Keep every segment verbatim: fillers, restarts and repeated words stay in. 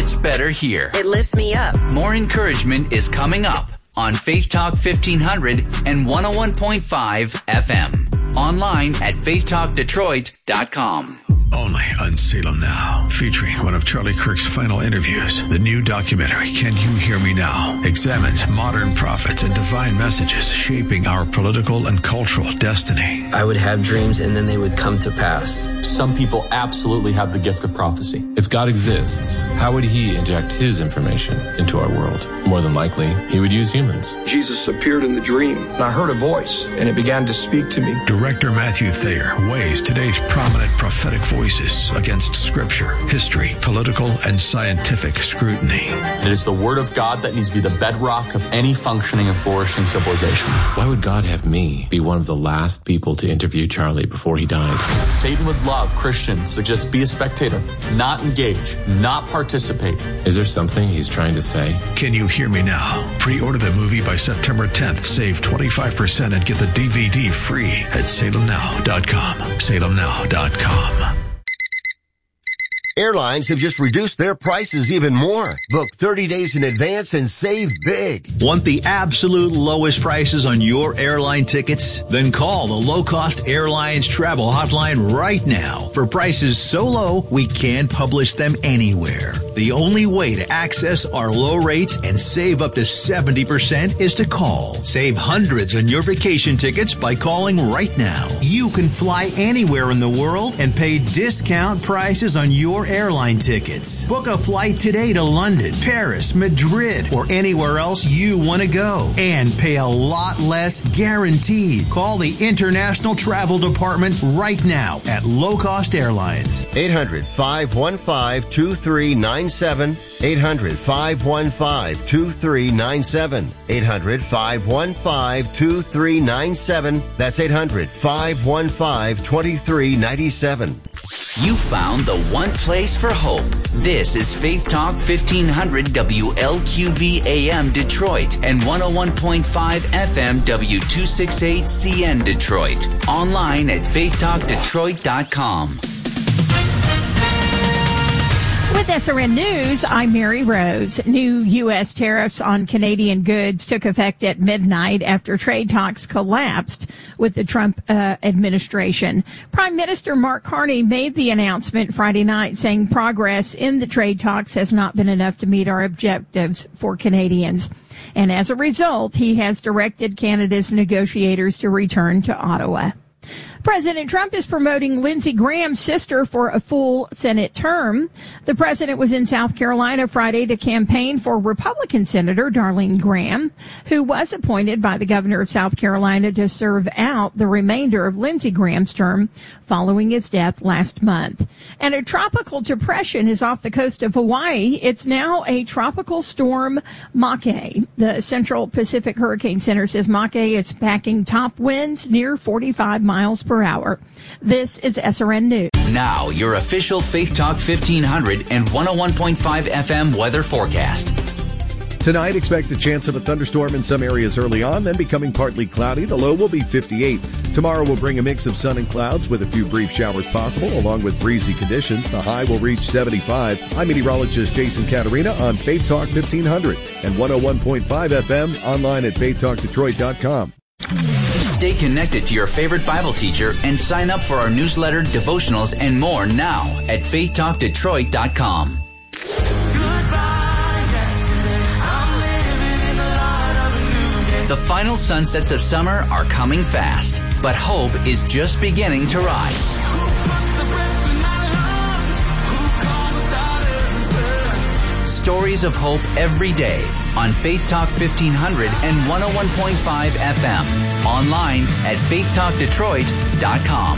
gets better here. It lifts me up. More encouragement is coming up on Faith Talk fifteen hundred and one oh one point five F M. Online at faith talk detroit dot com. Only on Salem Now, featuring one of Charlie Kirk's final interviews. The new documentary, Can You Hear Me Now?, examines modern prophets and divine messages shaping our political and cultural destiny. I would have dreams and then they would come to pass. Some people absolutely have the gift of prophecy. If God exists, how would he inject his information into our world? More than likely, he would use humans. Jesus appeared in the dream, and I heard a voice, and it began to speak to me. Director Matthew Thayer weighs today's prominent prophetic voices against scripture, history, political, and scientific scrutiny. It is the word of God that needs to be the bedrock of any functioning and flourishing civilization. Why would God have me be one of the last people to interview Charlie before he died? Satan would love Christians to just be a spectator, not engage, not participate. Is there something he's trying to say? Can You Hear Me Now? Pre-order the movie by September tenth. Save twenty-five percent and get the D V D free at salem now dot com. salem now dot com. Airlines have just reduced their prices even more. Book thirty days in advance and save big. Want the absolute lowest prices on your airline tickets? Then call the Low Cost Airlines Travel Hotline right now for prices so low we can't publish them anywhere. The only way to access our low rates and save up to seventy percent is to call. Save hundreds on your vacation tickets by calling right now. You can fly anywhere in the world and pay discount prices on your airline tickets. Book a flight today to London, Paris, Madrid, or anywhere else you want to go and pay a lot less guaranteed. Call the International Travel Department right now at Low Cost Airlines. eight hundred, five one five, two three nine seven. eight hundred, five one five, two three nine seven. eight hundred, five one five, two three nine seven. That's eight hundred, five one five, two three nine seven. You found the one place for hope. This is Faith Talk fifteen hundred W L Q V A M Detroit and one oh one point five F M W two sixty-eight C N Detroit. Online at faith talk detroit dot com. With S R N News, I'm Mary Rose. New U S tariffs on Canadian goods took effect at midnight after trade talks collapsed with the Trump uh, administration. Prime Minister Mark Carney made the announcement Friday night, saying progress in the trade talks has not been enough to meet our objectives for Canadians. And as a result, he has directed Canada's negotiators to return to Ottawa. President Trump is promoting Lindsey Graham's sister for a full Senate term. The president was in South Carolina Friday to campaign for Republican Senator Darlene Graham, who was appointed by the governor of South Carolina to serve out the remainder of Lindsey Graham's term following his death last month. And a tropical depression is off the coast of Hawaii. It's now a tropical storm, Makai. The Central Pacific Hurricane Center says Makai is packing top winds near forty-five miles per hour. This is S R N News. Now, your official Faith Talk fifteen hundred and one oh one point five F M weather forecast. Tonight, expect a chance of a thunderstorm in some areas early on, then becoming partly cloudy. The low will be fifty-eight. Tomorrow will bring a mix of sun and clouds with a few brief showers possible, along with breezy conditions. The high will reach seventy-five. I'm meteorologist Jason Caterina on Faith Talk fifteen hundred and one oh one point five F M, online at faith talk detroit dot com. Stay connected to your favorite Bible teacher and sign up for our newsletter, devotionals, and more now at faith talk detroit dot com. The final sunsets of summer are coming fast, but hope is just beginning to rise. Stories of hope every day on Faith Talk fifteen hundred and one oh one point five F M. Online at faith talk detroit dot com.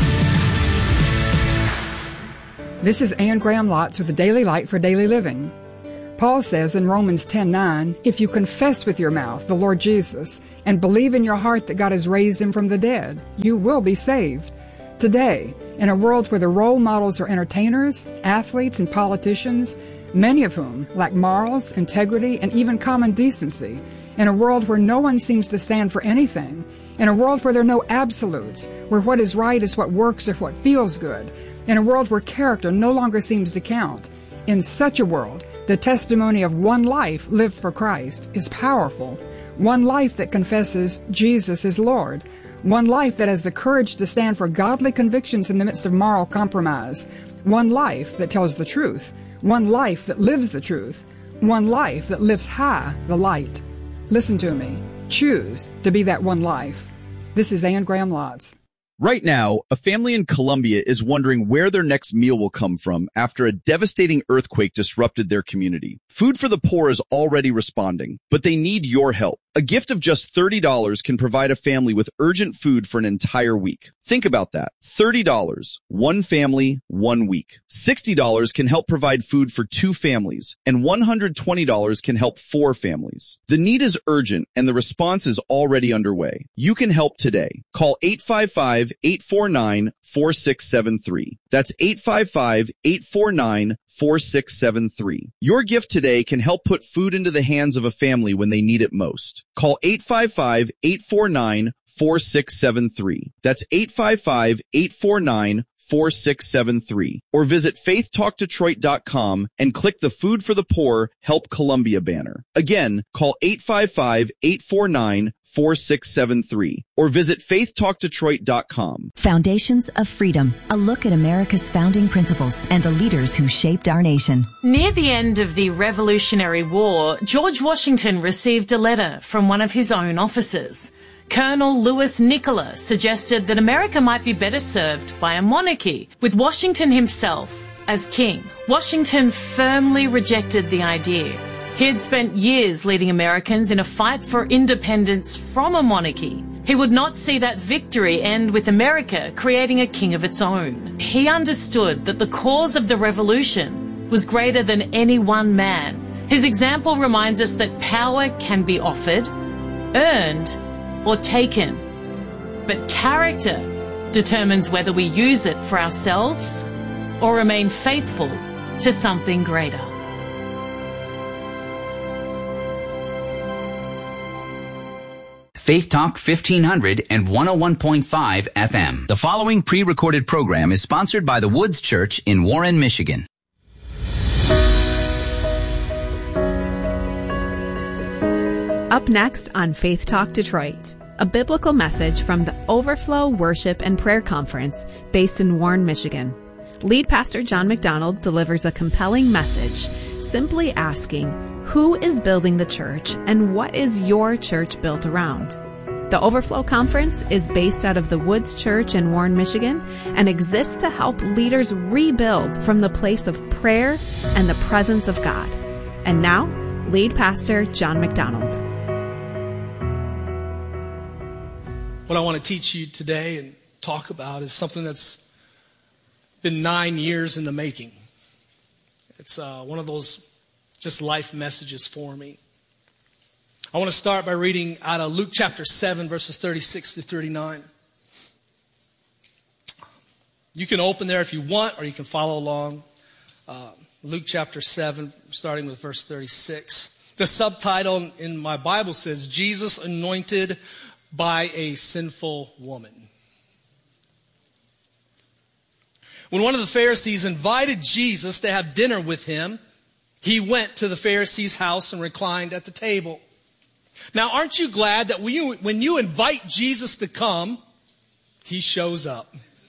This is Anne Graham Lotz with the Daily Light for Daily Living. Paul says in Romans ten nine, if you confess with your mouth the Lord Jesus and believe in your heart that God has raised him from the dead, you will be saved. Today, in a world where the role models are entertainers, athletes, and politicians, many of whom lack morals, integrity, and even common decency, in a world where no one seems to stand for anything, in a world where there are no absolutes, where what is right is what works or what feels good, in a world where character no longer seems to count, in such a world, The testimony of one life lived for Christ is powerful. One life that confesses Jesus is Lord. One life that has the courage to stand for godly convictions in the midst of moral compromise. One life that tells the truth. One life that lives the truth. One life that lifts high the light. Listen to me. Choose to be that one life. This is Ann Graham Lotz. Right now, a family in Colombia is wondering where their next meal will come from after a devastating earthquake disrupted their community. Food for the Poor is already responding, but they need your help. A gift of just thirty dollars can provide a family with urgent food for an entire week. Think about that. thirty dollars, one family, one week. sixty dollars can help provide food for two families, and one hundred twenty dollars can help four families. The need is urgent, and the response is already underway. You can help today. Call eight five five, eight four nine, four six seven three. That's eight five five, eight four nine, four six seven three. Your gift today can help put food into the hands of a family when they need it most. Call eight five five, eight four nine, four six seven three. That's eight five five, eight four nine, four six seven three. Or visit faith talk detroit dot com and click the Food for the Poor Help Columbia banner. Again, call eight five five, eight four nine, four six seven three or visit faith talk detroit dot com. Foundations of Freedom, a look at America's founding principles and the leaders who shaped our nation. Near the end of the Revolutionary War, George Washington received a letter from one of his own officers. Colonel Louis Nicola suggested that America might be better served by a monarchy, with Washington himself as king. Washington firmly rejected the idea. He had spent years leading Americans in a fight for independence from a monarchy. He would not see that victory end with America creating a king of its own. He understood that the cause of the revolution was greater than any one man. His example reminds us that power can be offered, earned, or taken. But character determines whether we use it for ourselves or remain faithful to something greater. Faith Talk fifteen hundred and one oh one point five F M. The following pre-recorded program is sponsored by the Woods Church in Warren, Michigan. Up next on Faith Talk Detroit, a biblical message from the Overflow Worship and Prayer Conference based in Warren, Michigan. Lead Pastor John McDonald delivers a compelling message, simply asking, who is building the church and what is your church built around? The Overflow Conference is based out of the Woods Church in Warren, Michigan, and exists to help leaders rebuild from the place of prayer and the presence of God. And now, Lead Pastor John McDonald. What I want to teach you today and talk about is something that's been nine years in the making. It's uh, one of those just life messages for me. I want to start by reading out of Luke chapter seven, verses thirty-six through thirty-nine. You can open there if you want, or you can follow along. Uh, Luke chapter seven, starting with verse thirty-six. The subtitle in my Bible says, Jesus anointed by a sinful woman. When one of the Pharisees invited Jesus to have dinner with him, he went to the Pharisee's house and reclined at the table. Now, aren't you glad that when you, when you invite Jesus to come, he shows up?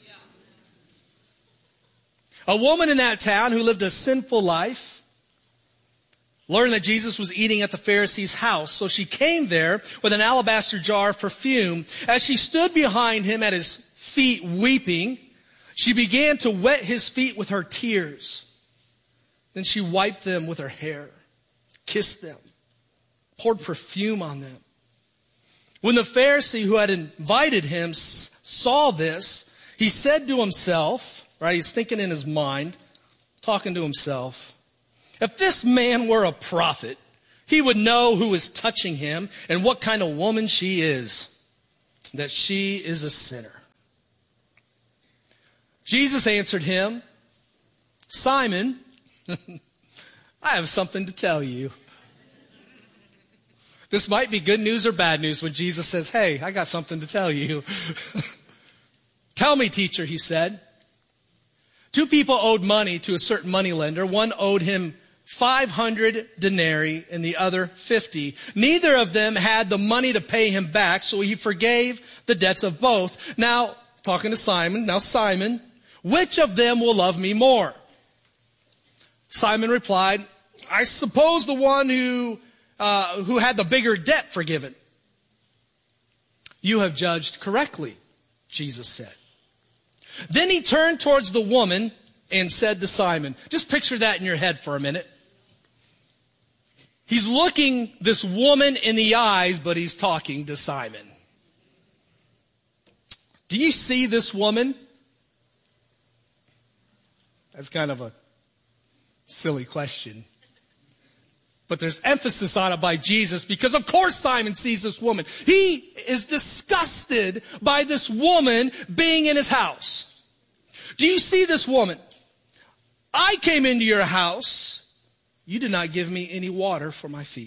A woman in that town who lived a sinful life learned that Jesus was eating at the Pharisee's house, so she came there with an alabaster jar of perfume. As she stood behind him at his feet weeping, she began to wet his feet with her tears. Then she wiped them with her hair, kissed them, poured perfume on them. When the Pharisee who had invited him saw this, he said to himself, right, he's thinking in his mind, talking to himself, if this man were a prophet, he would know who is touching him and what kind of woman she is, that she is a sinner. Jesus answered him, Simon, I have something to tell you. This might be good news or bad news when Jesus says, hey, I got something to tell you. Tell me, teacher, he said. Two people owed money to a certain moneylender. One owed him five hundred denarii and the other fifty. Neither of them had the money to pay him back, so he forgave the debts of both. Now, talking to Simon, now Simon, which of them will love me more? Simon replied, I suppose the one who, uh, who had the bigger debt forgiven. You have judged correctly, Jesus said. Then he turned towards the woman and said to Simon, just picture that in your head for a minute. He's looking this woman in the eyes, but he's talking to Simon. Do you see this woman? That's kind of a silly question. But there's emphasis on it by Jesus because, of course, Simon sees this woman. He is disgusted by this woman being in his house. Do you see this woman? I came into your house. You did not give me any water for my feet.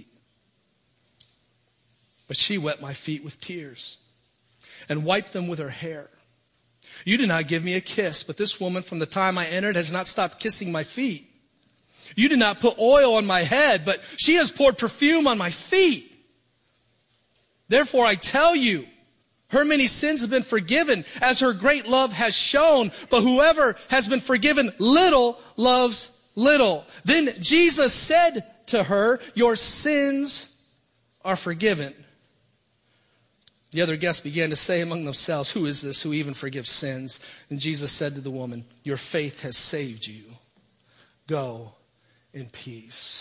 But she wet my feet with tears and wiped them with her hair. You did not give me a kiss, but this woman from the time I entered has not stopped kissing my feet. You did not put oil on my head, but she has poured perfume on my feet. Therefore I tell you, her many sins have been forgiven, as her great love has shown. But whoever has been forgiven little loves little. Then Jesus said to her, your sins are forgiven. The other guests began to say among themselves, who is this who even forgives sins? And Jesus said to the woman, your faith has saved you. Go in peace.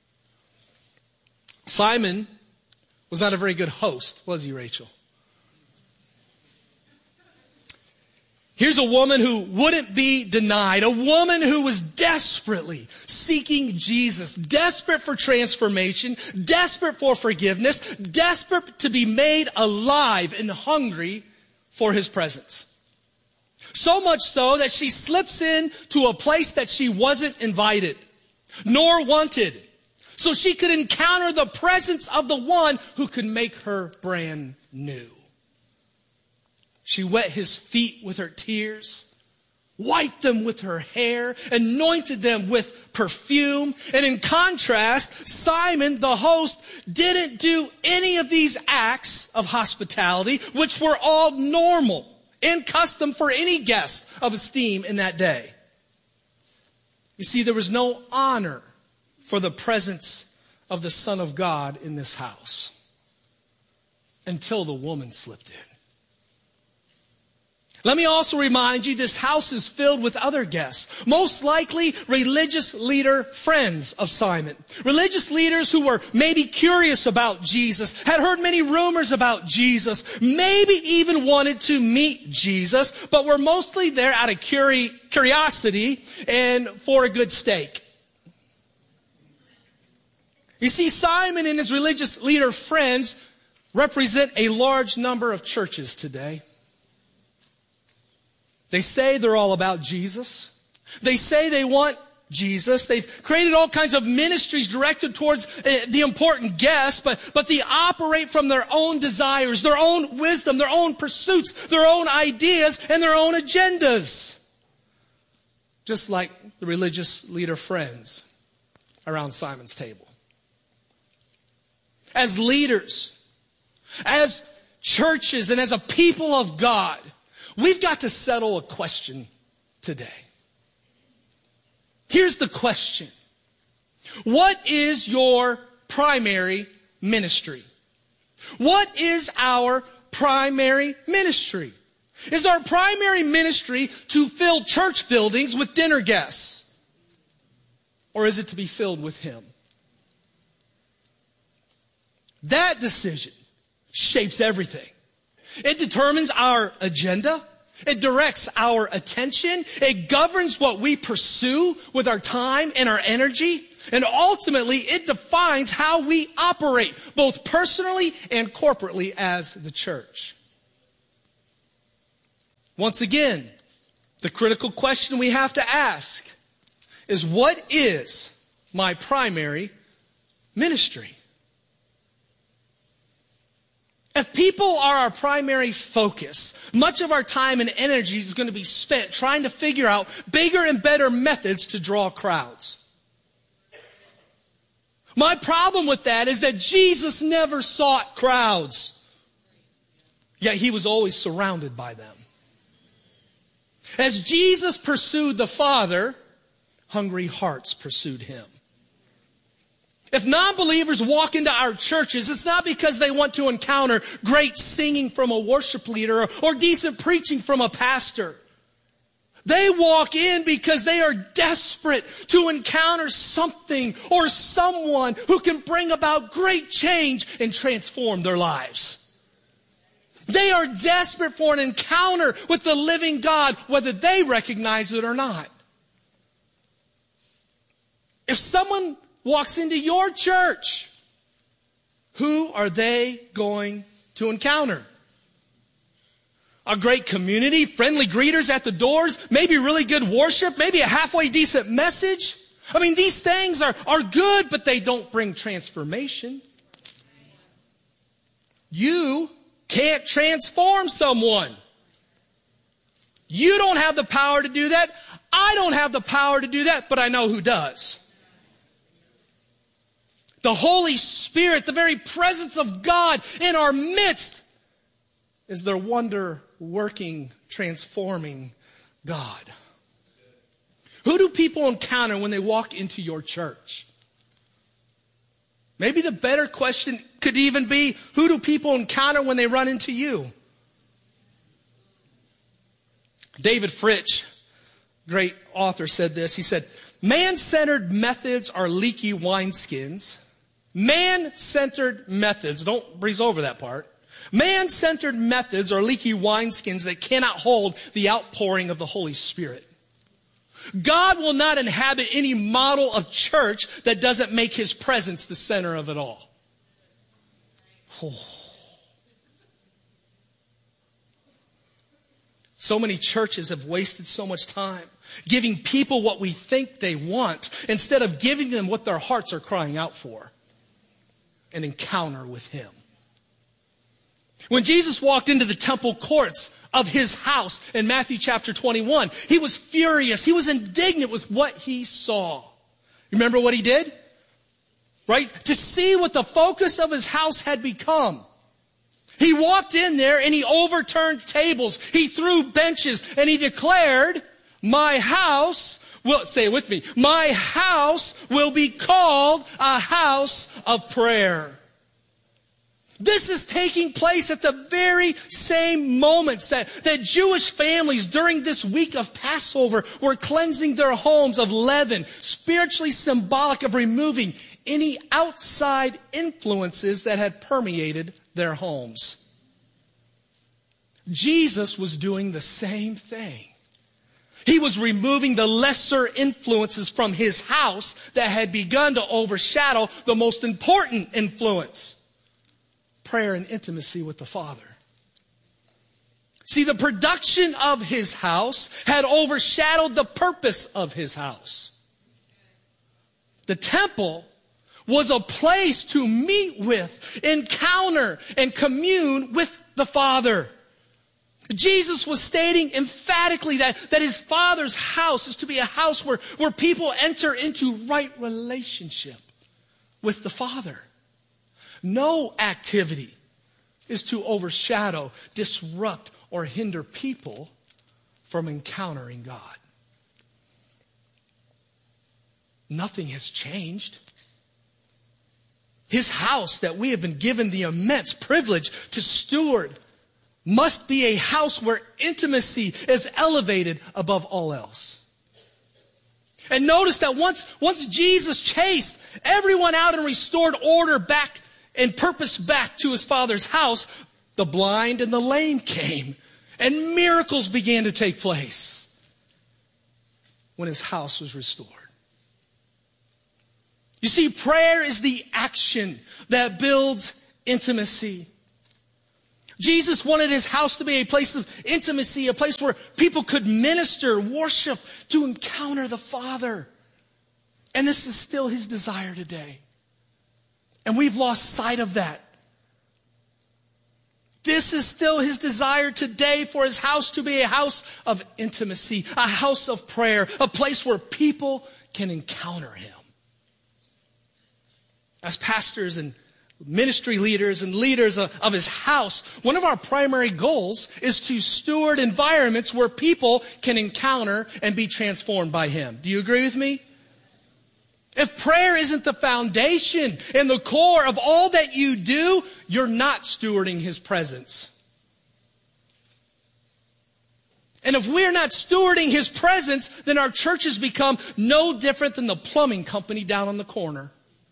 Simon was not a very good host, was he, Rachel? Here's a woman who wouldn't be denied, a woman who was desperately seeking Jesus, desperate for transformation, desperate for forgiveness, desperate to be made alive and hungry for his presence. So much so that she slips into a place that she wasn't invited, nor wanted, so she could encounter the presence of the one who could make her brand new. She wet his feet with her tears, wiped them with her hair, anointed them with perfume. And in contrast, Simon, the host, didn't do any of these acts of hospitality, which were all normal and custom for any guest of esteem in that day. You see, there was no honor for the presence of the Son of God in this house until the woman slipped in. Let me also remind you, this house is filled with other guests, most likely religious leader friends of Simon. Religious leaders who were maybe curious about Jesus, had heard many rumors about Jesus, maybe even wanted to meet Jesus, but were mostly there out of curi- curiosity and for a good steak. You see, Simon and his religious leader friends represent a large number of churches today. They say they're all about Jesus. They say they want Jesus. They've created all kinds of ministries directed towards uh, the important guests, but, but they operate from their own desires, their own wisdom, their own pursuits, their own ideas, and their own agendas. Just like the religious leader friends around Simon's table. As leaders, as churches, and as a people of God, we've got to settle a question today. Here's the question. What is your primary ministry? What is our primary ministry? Is our primary ministry to fill church buildings with dinner guests? Or is it to be filled with Him? That decision shapes everything. It determines our agenda. It directs our attention. It governs what we pursue with our time and our energy. And ultimately, it defines how we operate, both personally and corporately as the church. Once again, the critical question we have to ask is, what is my primary ministry? If people are our primary focus, much of our time and energy is going to be spent trying to figure out bigger and better methods to draw crowds. My problem with that is that Jesus never sought crowds. Yet he was always surrounded by them. As Jesus pursued the Father, hungry hearts pursued him. If non-believers walk into our churches, it's not because they want to encounter great singing from a worship leader or, or decent preaching from a pastor. They walk in because they are desperate to encounter something or someone who can bring about great change and transform their lives. They are desperate for an encounter with the living God, whether they recognize it or not. If someone walks into your church, who are they going to encounter? A great community, friendly greeters at the doors, maybe really good worship, maybe a halfway decent message. I mean, these things are, are good, but they don't bring transformation. You can't transform someone. You don't have the power to do that. I don't have the power to do that, but I know who does. The Holy Spirit, the very presence of God in our midst, is their wonder-working, transforming God. Who do people encounter when they walk into your church? Maybe the better question could even be, who do people encounter when they run into you? David Fritsch, great author, said this. He said, man-centered methods are leaky wineskins. Man-centered methods, don't breeze over that part. Man-centered methods are leaky wineskins that cannot hold the outpouring of the Holy Spirit. God will not inhabit any model of church that doesn't make his presence the center of it all. Oh. So many churches have wasted so much time giving people what we think they want instead of giving them what their hearts are crying out for, an encounter with him. When Jesus walked into the temple courts of his house in Matthew chapter twenty-one, he was furious. He was indignant with what he saw. Remember what he did? Right? To see what the focus of his house had become. He walked in there and he overturned tables. He threw benches and he declared, my house will, say it with me, my house will be called a house of prayer. This is taking place at the very same moments that, that Jewish families during this week of Passover were cleansing their homes of leaven, spiritually symbolic of removing any outside influences that had permeated their homes. Jesus was doing the same thing. He was removing the lesser influences from his house that had begun to overshadow the most important influence. Prayer and intimacy with the Father. See, the production of his house had overshadowed the purpose of his house. The temple was a place to meet with, encounter, and commune with the Father. Jesus was stating emphatically that, that his Father's house is to be a house where, where people enter into right relationship with the Father. No activity is to overshadow, disrupt, or hinder people from encountering God. Nothing has changed. His house that we have been given the immense privilege to steward must be a house where intimacy is elevated above all else. And notice that once, once Jesus chased everyone out and restored order back and purpose back to his Father's house, the blind and the lame came, and miracles began to take place when his house was restored. You see, prayer is the action that builds intimacy. Jesus wanted his house to be a place of intimacy, a place where people could minister, worship, to encounter the Father. And this is still his desire today. And we've lost sight of that. This is still his desire today for his house to be a house of intimacy, a house of prayer, a place where people can encounter him. As pastors and ministry leaders and leaders of, of his house, one of our primary goals is to steward environments where people can encounter and be transformed by him. Do you agree with me? If prayer isn't the foundation and the core of all that you do, you're not stewarding his presence. And if we're not stewarding his presence, then our churches become no different than the plumbing company down on the corner.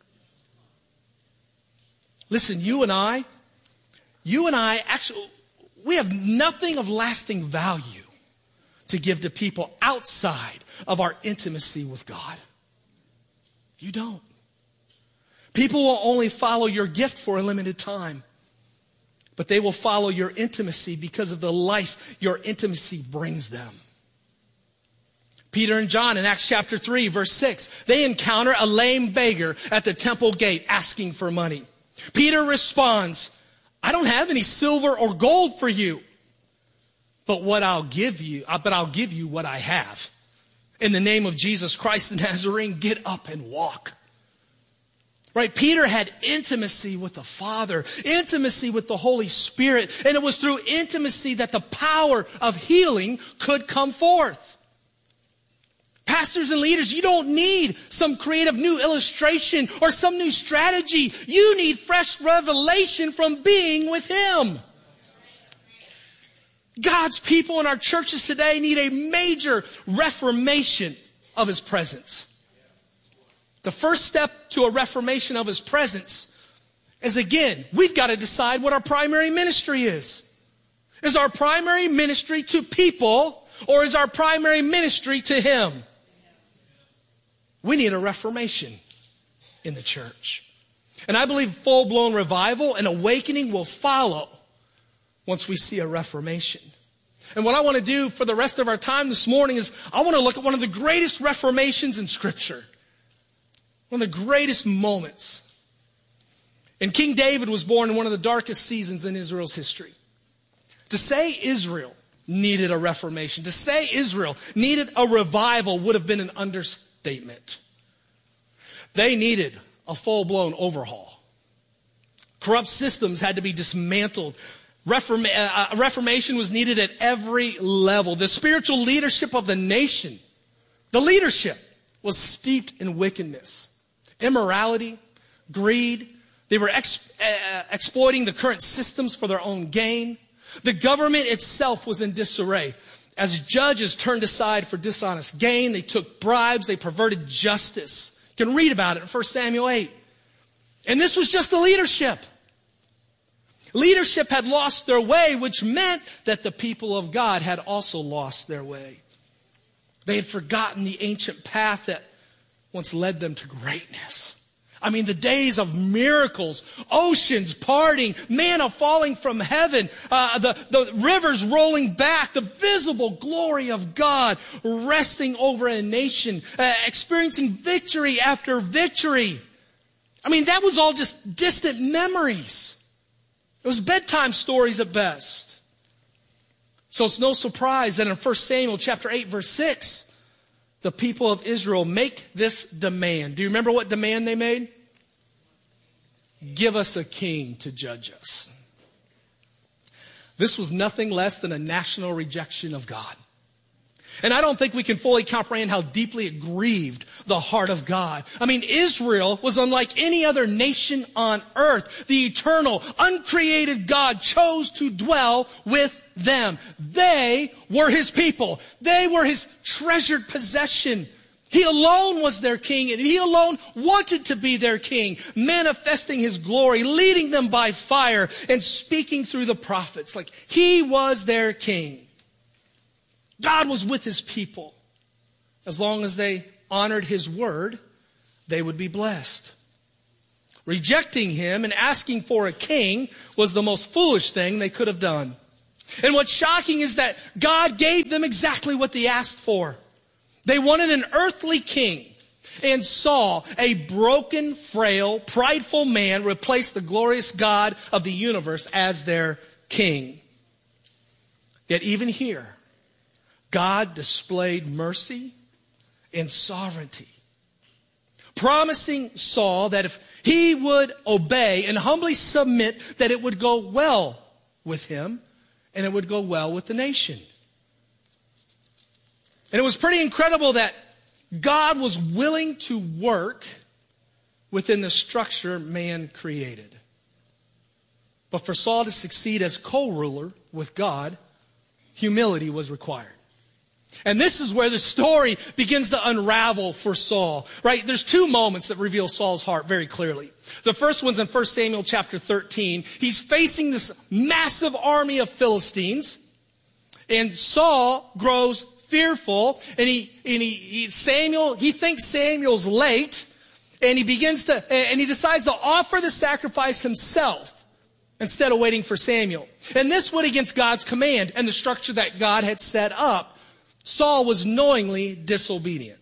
Listen, you and I, you and I actually, we have nothing of lasting value to give to people outside of our intimacy with God. You don't. People will only follow your gift for a limited time, but they will follow your intimacy because of the life your intimacy brings them. Peter and John in Acts chapter three, verse six, they encounter a lame beggar at the temple gate asking for money. Peter responds, I don't have any silver or gold for you, but what I'll give you, but I'll give you what I have. In the name of Jesus Christ the Nazarene, get up and walk. Right? Peter had intimacy with the Father, intimacy with the Holy Spirit, and it was through intimacy that the power of healing could come forth. Pastors and leaders, you don't need some creative new illustration or some new strategy. You need fresh revelation from being with him. God's people in our churches today need a major reformation of his presence. The first step to a reformation of his presence is, again, we've got to decide what our primary ministry is. Is our primary ministry to people, or is our primary ministry to him? We need a reformation in the church. And I believe full-blown revival and awakening will follow once we see a reformation. And what I want to do for the rest of our time this morning is I want to look at one of the greatest reformations in Scripture. One of the greatest moments. And King David was born in one of the darkest seasons in Israel's history. To say Israel needed a reformation, to say Israel needed a revival would have been an understatement. They needed a full-blown overhaul. Corrupt systems had to be dismantled. Reform, uh, reformation was needed at every level. The spiritual leadership of the nation, the leadership, was steeped in wickedness, immorality, greed. They were ex, uh, exploiting the current systems for their own gain. The government itself was in disarray. As judges turned aside for dishonest gain, they took bribes, they perverted justice. You can read about it in First Samuel eight. And this was just the leadership. Leadership had lost their way, which meant that the people of God had also lost their way. They had forgotten the ancient path that once led them to greatness. I mean, the days of miracles, oceans parting, manna falling from heaven, uh, the, the rivers rolling back, the visible glory of God resting over a nation, uh, experiencing victory after victory. I mean, that was all just distant memories. It was bedtime stories at best. So it's no surprise that in First Samuel chapter eight, verse six, the people of Israel make this demand. Do you remember what demand they made? Give us a king to judge us. This was nothing less than a national rejection of God. And I don't think we can fully comprehend how deeply it grieved the heart of God. I mean, Israel was unlike any other nation on earth. The eternal, uncreated God chose to dwell with them. They were his people. They were his treasured possession. He alone was their king, and he alone wanted to be their king, manifesting his glory, leading them by fire, and speaking through the prophets. Like he was their king. God was with his people. As long as they honored his word, they would be blessed. Rejecting him and asking for a king was the most foolish thing they could have done. And what's shocking is that God gave them exactly what they asked for. They wanted an earthly king and saw a broken, frail, prideful man replace the glorious God of the universe as their king. Yet even here, God displayed mercy and sovereignty. promising Saul that if he would obey and humbly submit, that it would go well with him and it would go well with the nation. And it was pretty incredible that God was willing to work within the structure man created. But for Saul to succeed as co-ruler with God, humility was required. And this is where the story begins to unravel for Saul, right? There's two moments that reveal Saul's heart very clearly. The first one's in First Samuel chapter thirteen. He's facing this massive army of Philistines, and Saul grows fearful, and he, and he, he Samuel, he thinks Samuel's late, and he begins to, and he decides to offer the sacrifice himself instead of waiting for Samuel. And this went against God's command and the structure that God had set up. Saul was knowingly disobedient.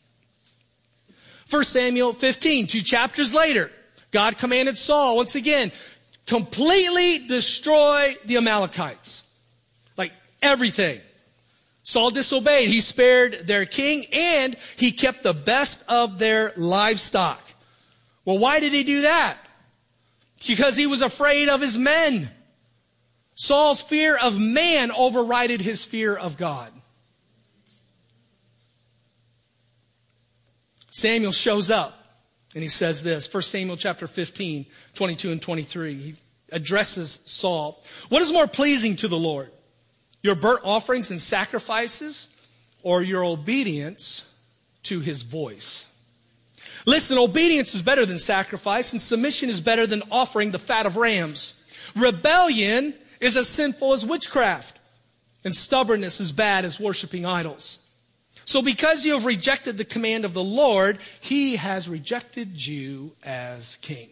First Samuel fifteen, two chapters later, God commanded Saul, once again, completely destroy the Amalekites. Like everything. Saul disobeyed. He spared their king and he kept the best of their livestock. Well, why did he do that? Because he was afraid of his men. Saul's fear of man overrided his fear of God. Samuel shows up and he says this, First Samuel chapter fifteen, twenty-two and twenty-three. He addresses Saul. What is more pleasing to the Lord? Your burnt offerings and sacrifices, or your obedience to his voice? Listen, obedience is better than sacrifice, and submission is better than offering the fat of rams. Rebellion is as sinful as witchcraft, and stubbornness is bad as worshiping idols. So because you have rejected the command of the Lord, he has rejected you as king.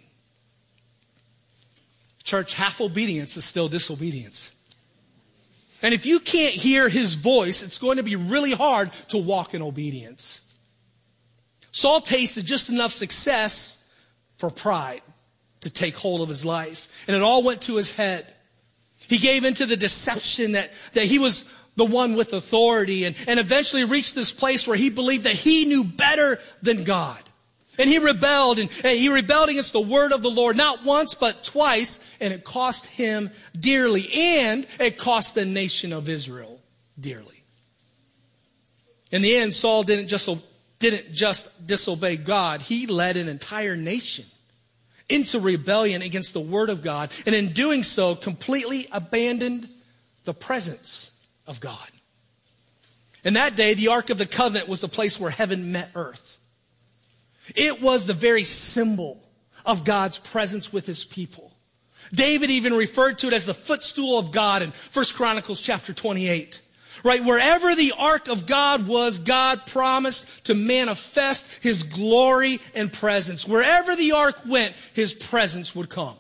Church, half obedience is still disobedience. And if you can't hear his voice, it's going to be really hard to walk in obedience. Saul tasted just enough success for pride to take hold of his life. And it all went to his head. He gave into the deception that, that he was the one with authority, and, and eventually reached this place where he believed that he knew better than God. And he rebelled, and, and he rebelled against the word of the Lord, not once, but twice, and it cost him dearly, and it cost the nation of Israel dearly. In the end, Saul didn't just, didn't just disobey God, he led an entire nation into rebellion against the word of God, and in doing so, completely abandoned the presence of God. In that day, the Ark of the Covenant was the place where heaven met earth. It was the very symbol of God's presence with his people. David even referred to it as the footstool of God in First Chronicles chapter twenty-eight. Right, wherever the Ark of God was, God promised to manifest his glory and presence. Wherever the Ark went, his presence would come.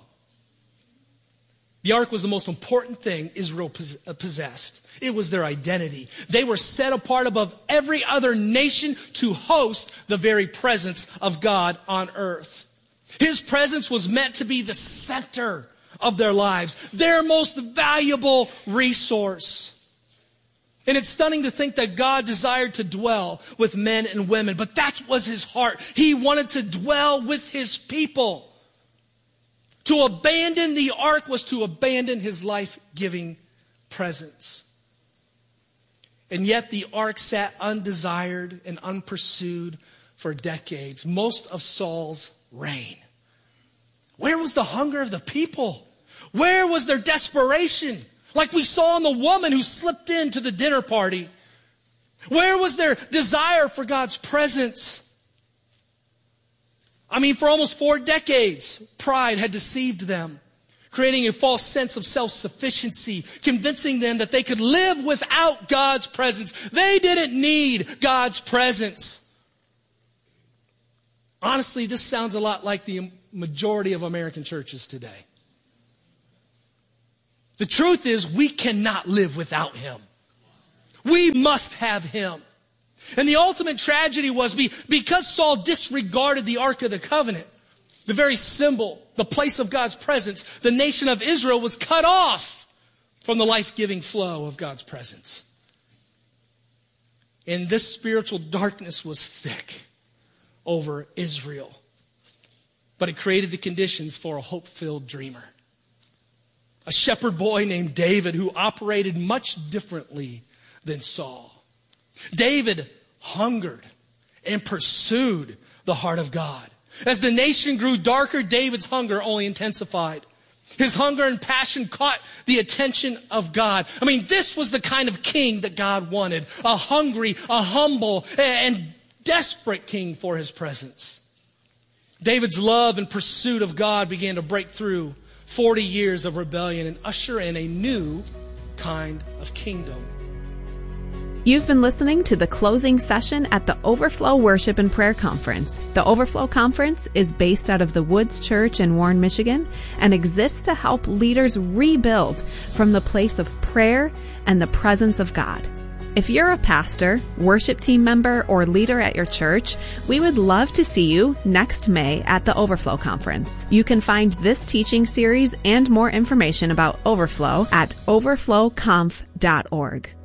The Ark was the most important thing Israel possessed. It was their identity. They were set apart above every other nation to host the very presence of God on earth. His presence was meant to be the center of their lives, their most valuable resource. And it's stunning to think that God desired to dwell with men and women, but that was his heart. He wanted to dwell with his people. To abandon the ark was to abandon his life-giving presence. And yet the ark sat undesired and unpursued for decades, most of Saul's reign. Where was the hunger of the people? Where was their desperation? Like we saw in the woman who slipped into the dinner party. Where was their desire for God's presence? I mean, for almost four decades, pride had deceived them, creating a false sense of self-sufficiency, convincing them that they could live without God's presence. They didn't need God's presence. Honestly, this sounds a lot like the majority of American churches today. The truth is, we cannot live without him. We must have him. And the ultimate tragedy was because Saul disregarded the Ark of the Covenant, the very symbol, the place of God's presence, the nation of Israel was cut off from the life-giving flow of God's presence. And this spiritual darkness was thick. over Israel. But it created the conditions for a hope-filled dreamer. A shepherd boy named David who operated much differently than Saul. David hungered and pursued the heart of God. As the nation grew darker, David's hunger only intensified. His hunger and passion caught the attention of God. I mean, this was the kind of king that God wanted. A hungry, a humble, and desperate king for his presence. David's love and pursuit of God began to break through forty years of rebellion and usher in a new kind of kingdom. You've been listening to the closing session at the Overflow Worship and Prayer Conference. The Overflow Conference is based out of the Woods Church in Warren, Michigan, and exists to help leaders rebuild from the place of prayer and the presence of God. If you're a pastor, worship team member, or leader at your church, we would love to see you next May at the Overflow Conference. You can find this teaching series and more information about Overflow at overflow conf dot org.